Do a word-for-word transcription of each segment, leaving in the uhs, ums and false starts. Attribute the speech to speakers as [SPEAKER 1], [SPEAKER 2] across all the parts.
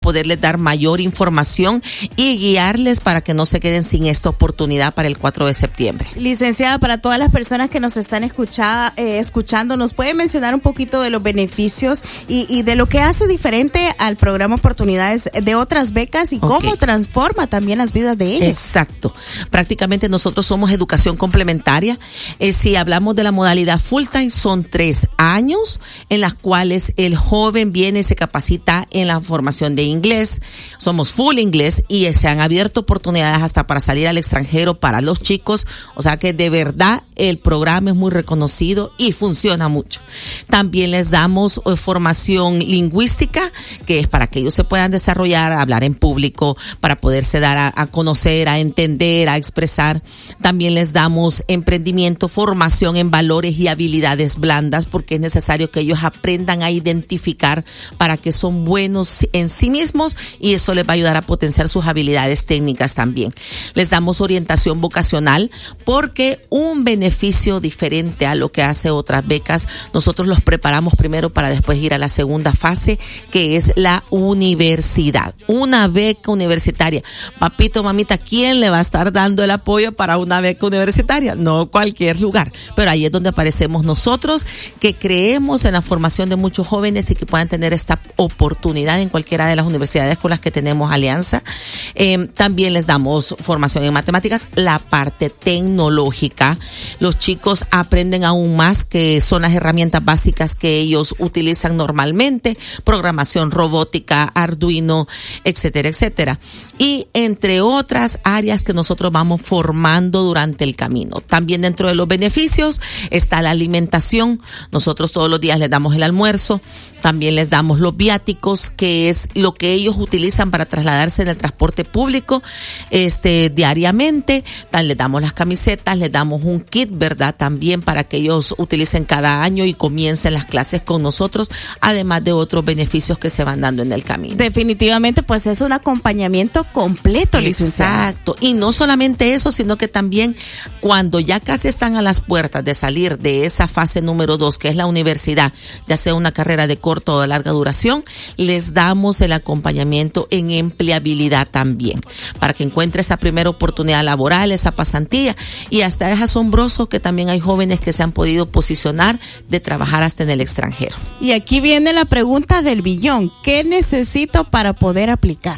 [SPEAKER 1] poderles dar mayor información y guiarles para que no se queden sin esta oportunidad para el cuatro de septiembre.
[SPEAKER 2] Licenciada, para todas las personas que nos están escuchada, eh, escuchando, ¿nos puede mencionar un poquito de los beneficios y, y de lo que hace diferente al programa Oportunidades de otras becas y okay. cómo transforma también las vidas de ellos?
[SPEAKER 1] Exacto. Prácticamente nosotros somos educación complementaria. Eh, si hablamos de la modalidad full time, son tres años en las cuales el joven viene y se capacita en la formación de inglés. Somos full inglés y se han abierto oportunidades hasta para salir al extranjero para los chicos. O sea que de verdad el programa es muy reconocido y funciona mucho. También les damos eh, formación lingüística, que es para que ellos se puedan desarrollar, a hablar en público, para poderse dar a, a conocer, a entender, a expresar. También les damos emprendimiento, formación en valores y habilidades blandas, porque es necesario que ellos aprendan a identificar para que son buenos en sí mismos y eso les va a ayudar a potenciar sus habilidades técnicas también. Les damos orientación vocacional porque un beneficio diferente a lo que hace otras becas, nosotros los preparamos primero para después ir a la segunda fase, que es la universidad. Una beca universitaria. Papito, mamita, ¿quién le va a estar dando el apoyo para una beca universitaria? No cualquier lugar, pero ahí es donde aparecemos nosotros, que creemos en la formación de muchos jóvenes y que puedan tener esta oportunidad en cualquiera de las universidades con las que tenemos alianza. Eh, también les damos formación en matemáticas, la parte tecnológica. Los chicos aprenden aún más, que son las herramientas básicas que ellos utilizan normalmente, programación robótica, Arduino, etcétera, etcétera. Y entre otras áreas que nosotros vamos formando durante el camino. También dentro de los beneficios está la alimentación. Nosotros todos los días les damos el almuerzo, también les damos los viáticos, que es lo que ellos utilizan para trasladarse en el transporte público este diariamente. También les damos las camisetas, les damos un kit, ¿verdad? También para que ellos utilicen cada año y comiencen las clases con nosotros, además de otros beneficios que se van dando en el camino.
[SPEAKER 2] Definitivamente, pues es un acompañamiento completo, licenciada.
[SPEAKER 1] Exacto. Y no solamente eso, sino que también cuando ya casi están a las puertas de salir de esa fase número dos, que es la universidad, ya sea una carrera de corta o de larga duración, les damos el acompañamiento en empleabilidad también, para que encuentre esa primera oportunidad laboral, esa pasantía. Y hasta es asombroso que también hay jóvenes que se han podido posicionar de trabajar hasta en el extranjero.
[SPEAKER 2] Y aquí viene la pregunta del billón: ¿qué necesito para poder aplicar?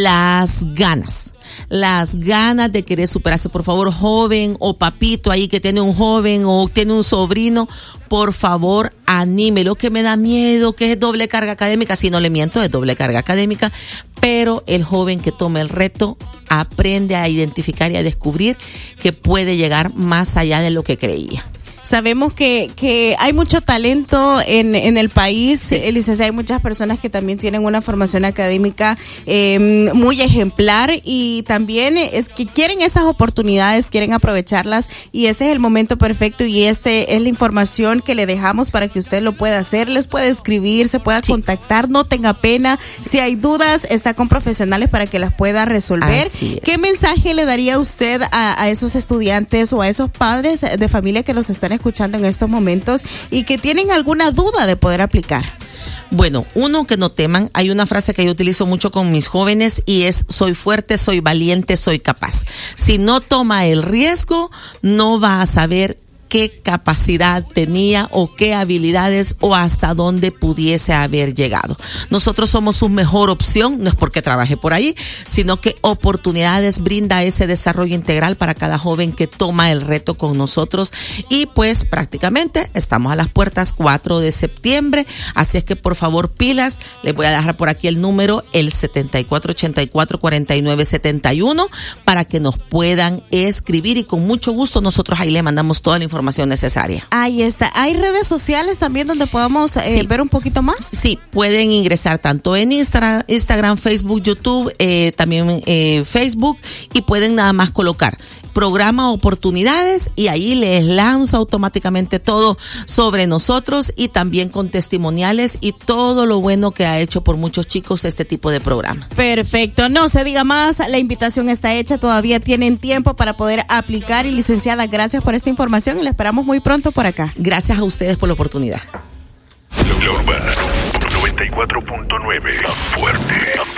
[SPEAKER 1] Las ganas. Las ganas de querer superarse. Por favor, joven o papito ahí que tiene un joven o tiene un sobrino, por favor, anímelo, que me da miedo, que es doble carga académica. Si no le miento, es doble carga académica, pero el joven que tome el reto aprende a identificar y a descubrir que puede llegar más allá de lo que creía.
[SPEAKER 2] Sabemos que, que hay mucho talento en, en el país, sí. eh, licenciada, hay muchas personas que también tienen una formación académica eh, muy ejemplar y también es que quieren esas oportunidades, quieren aprovecharlas y este es el momento perfecto y este es la información que le dejamos para que usted lo pueda hacer, les puede escribir, se pueda sí. contactar, no tenga pena, sí. si hay dudas está con profesionales para que las pueda resolver. ¿Qué mensaje le daría usted a, a esos estudiantes o a esos padres de familia que los están escuchando en estos momentos y que tienen alguna duda de poder aplicar?
[SPEAKER 1] Bueno, uno, que no teman. Hay una frase que yo utilizo mucho con mis jóvenes y es: soy fuerte, soy valiente, soy capaz. Si no toma el riesgo, no va a saber qué capacidad tenía o qué habilidades o hasta dónde pudiese haber llegado. Nosotros somos su mejor opción, no es porque trabaje por ahí, sino que Oportunidades brinda ese desarrollo integral para cada joven que toma el reto con nosotros y pues prácticamente estamos a las puertas cuatro de septiembre, así es que por favor pilas, les voy a dejar por aquí el número, el setenta y cuatro ochenta y cuatro cuarenta y nueve setenta y uno, para que nos puedan escribir y con mucho gusto nosotros ahí le mandamos toda la información información necesaria.
[SPEAKER 2] Ahí está. ¿Hay redes sociales también donde podamos eh, sí. ver un poquito más?
[SPEAKER 1] Sí, pueden ingresar tanto en Instagram, Instagram Facebook, YouTube, eh, también eh, Facebook, y pueden nada más colocar programa Oportunidades y ahí les lanzo automáticamente todo sobre nosotros y también con testimoniales y todo lo bueno que ha hecho por muchos chicos este tipo de programa.
[SPEAKER 2] Perfecto, no se diga más, la invitación está hecha, todavía tienen tiempo para poder aplicar y licenciada, gracias por esta información y la esperamos muy pronto por acá.
[SPEAKER 1] Gracias a ustedes por la oportunidad.
[SPEAKER 3] noventa y cuatro punto nueve, fuerte.